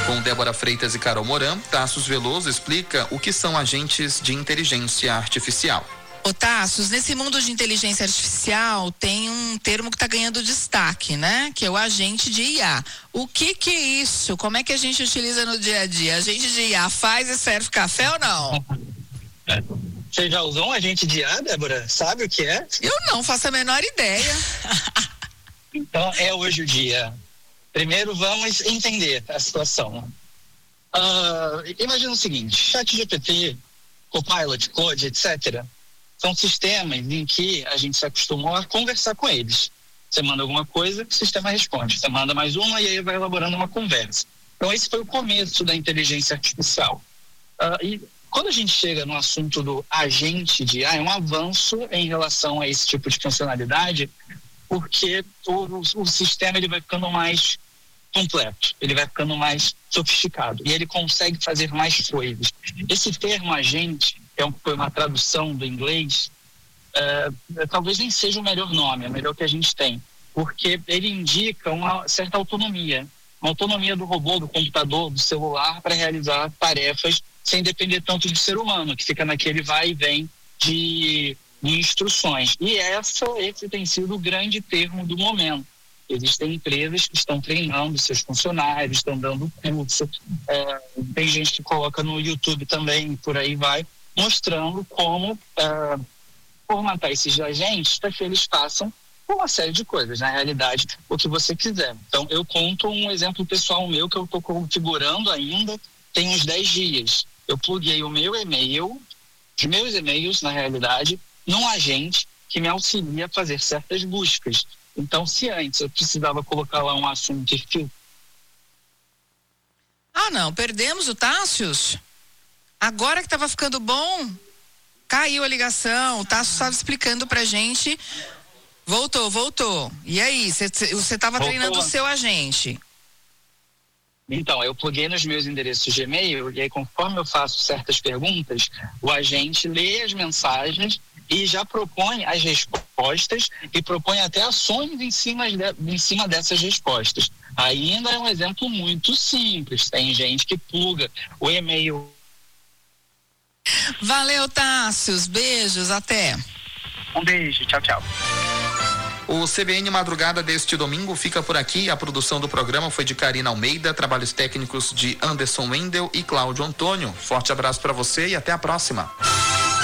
Com Débora Freitas e Carol Moran, Tassos Veloso explica o que são agentes de inteligência artificial. Ô Tassos, nesse mundo de inteligência artificial tem um termo que está ganhando destaque, né? Que é o agente de IA. O que é isso? Como é que a gente utiliza no dia a dia? Agente de IA faz e serve café ou não? Você já usou um agente de IA, Débora? Sabe o que é? Eu não faço a menor ideia. Então, é hoje o dia. Primeiro, vamos entender a situação. Imagina o seguinte, ChatGPT, Copilot, Claude, etc., são sistemas em que a gente se acostumou a conversar com eles. Você manda alguma coisa, o sistema responde. Você manda mais uma e aí vai elaborando uma conversa. Então, esse foi o começo da inteligência artificial. E quando a gente chega no assunto do agente de IA, é um avanço em relação a esse tipo de funcionalidade, porque o sistema ele vai ficando mais completo, ele vai ficando mais sofisticado e ele consegue fazer mais coisas. Esse termo agente, foi uma tradução do inglês, talvez nem seja o melhor nome, é o melhor que a gente tem, porque ele indica uma certa autonomia, uma autonomia do robô, do computador, do celular para realizar tarefas sem depender tanto do ser humano, que fica naquele vai e vem de instruções. E esse tem sido o grande termo do momento. Existem empresas que estão treinando seus funcionários, estão dando curso, tem gente que coloca no YouTube também, por aí vai, mostrando como formatar esses agentes para que eles façam uma série de coisas, na realidade, o que você quiser. Então, eu conto um exemplo pessoal meu que eu estou configurando ainda, tem uns 10 dias. Eu pluguei o meu e-mail, os meus e-mails, na realidade, num agente que me auxilia a fazer certas buscas. Então, se antes eu precisava colocar lá um assunto e filtro. Não, perdemos o Tássios. Agora que estava ficando bom, caiu a ligação. O Tássio estava explicando pra gente. Voltou. E aí, você estava treinando o seu agente? Então, eu pluguei nos meus endereços de e-mail e aí, conforme eu faço certas perguntas, o agente lê as mensagens e já propõe as respostas e propõe até ações em cima dessas respostas. Ainda é um exemplo muito simples. Tem gente que pluga o e-mail. Valeu, Tássios. Beijos, até. Um beijo, tchau. O CBN Madrugada deste domingo fica por aqui. A produção do programa foi de Karina Almeida, trabalhos técnicos de Anderson Wendel e Cláudio Antônio. Forte abraço para você e até a próxima.